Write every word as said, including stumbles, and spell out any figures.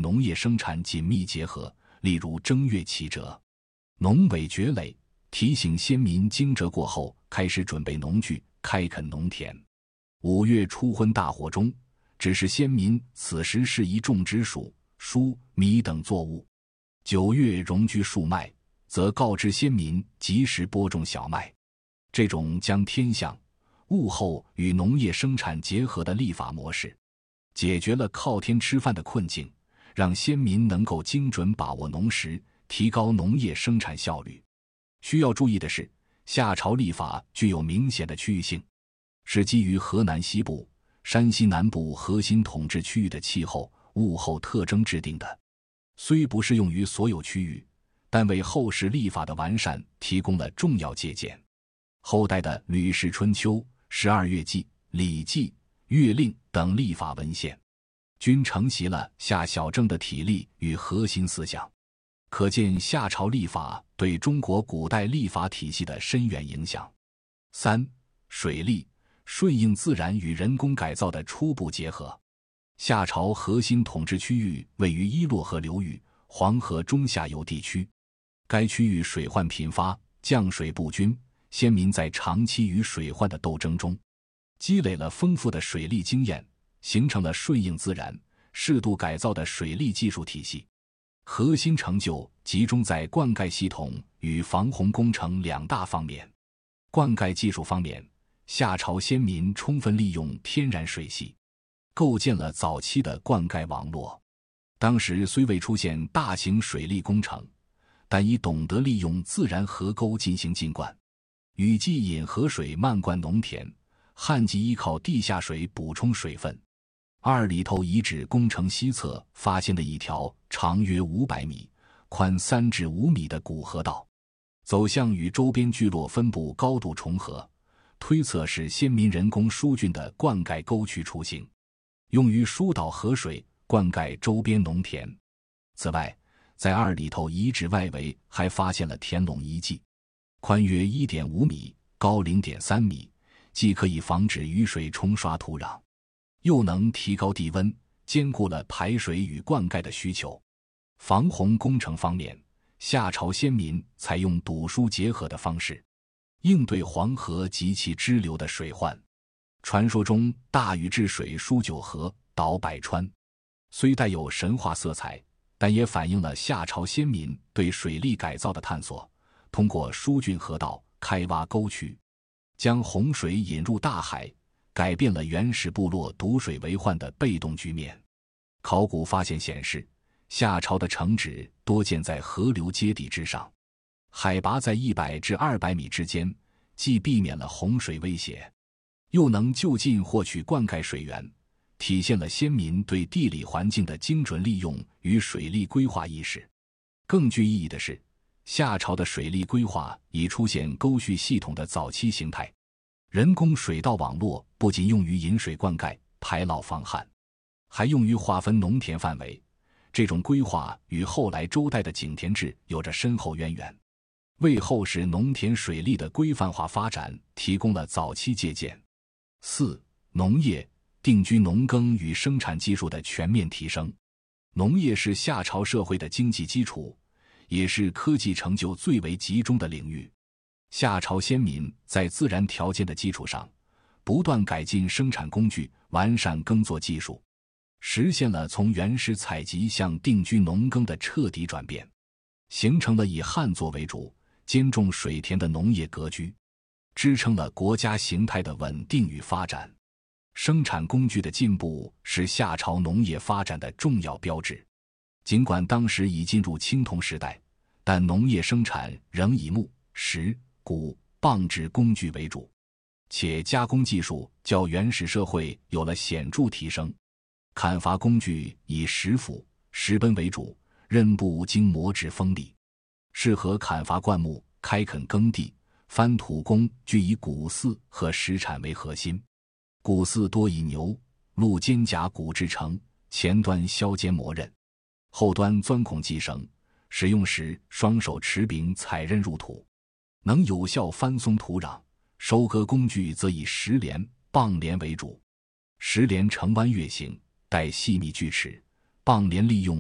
农业生产紧密结合，例如正月起蛰，农委掘垒，提醒先民惊蛰过后开始准备农具，开垦农田。五月初昏大火中，指示先民此时适宜种植黍、黍、米等作物。九月戎居树麦，则告知先民及时播种小麦。这种将天象、物候与农业生产结合的立法模式，解决了靠天吃饭的困境，让先民能够精准把握农时，提高农业生产效率。需要注意的是，夏朝历法具有明显的区域性，是基于河南西部、山西南部核心统治区域的气候、物候特征制定的。虽不适用于所有区域，但为后世历法的完善提供了重要借鉴。后代的《吕氏春秋》、十二月纪、礼记、乐令等历法文献，均承袭了夏小正的体例与核心思想，可见夏朝历法对中国古代历法体系的深远影响。三、水利，顺应自然与人工改造的初步结合。夏朝核心统治区域位于伊洛河流域、黄河中下游地区，该区域水患频发，降水不均，先民在长期与水患的斗争中，积累了丰富的水利经验，形成了顺应自然、适度改造的水利技术体系。核心成就集中在灌溉系统与防洪工程两大方面。灌溉技术方面，夏朝先民充分利用天然水系，构建了早期的灌溉网络。当时虽未出现大型水利工程，但已懂得利用自然河沟进行浸灌。雨季引河水漫灌农田，旱季依靠地下水补充水分。二里头遗址工程西侧发现的一条长约五百米、宽三至五米的古河道，走向与周边聚落分布高度重合，推测是先民人工疏浚的灌溉沟渠雏形，用于疏导河水，灌溉周边农田。此外，在二里头遗址外围还发现了田垄遗迹，宽约 一点五米，高 零点三米，既可以防止雨水冲刷土壤，又能提高地温，兼顾了排水与灌溉的需求。防洪工程方面，夏朝先民采用堵疏结合的方式，应对黄河及其支流的水患。传说中大禹治水疏九河，导百川，虽带有神话色彩，但也反映了夏朝先民对水利改造的探索。通过疏浚河道、开挖沟渠，将洪水引入大海，改变了原始部落堵水为患的被动局面。考古发现显示，夏朝的城址多建在河流阶地之上，海拔在一百至二百米之间，既避免了洪水威胁，又能就近获取灌溉水源，体现了先民对地理环境的精准利用与水利规划意识。更具意义的是，夏朝的水利规划已出现沟渠系统的早期形态。人工水道网络不仅用于引水灌溉、排涝防旱，还用于划分农田范围。这种规划与后来周代的井田制有着深厚渊源，为后世农田水利的规范化发展提供了早期借鉴。四、农业，定居农耕与生产技术的全面提升。农业是夏朝社会的经济基础，也是科技成就最为集中的领域。夏朝先民在自然条件的基础上，不断改进生产工具，完善耕作技术，实现了从原始采集向定居农耕的彻底转变，形成了以旱作为主、兼重水田的农业格局，支撑了国家形态的稳定与发展。生产工具的进步是夏朝农业发展的重要标志。尽管当时已进入青铜时代，但农业生产仍以木、石、钴、棒制工具为主，且加工技术较原始社会有了显著提升。砍伐工具以石斧、石奔为主，刃部经磨制锋利，适合砍伐灌木、开垦耕地。翻土工具以骨耜和石铲为核心，骨耜多以牛、鹿肩胛骨制成，前端削尖磨刃，后端钻孔系绳，使用时双手持柄踩刃入土，能有效翻松土壤。收割工具则以石镰、棒镰为主，石镰呈弯月形，带细密锯齿，棒镰利用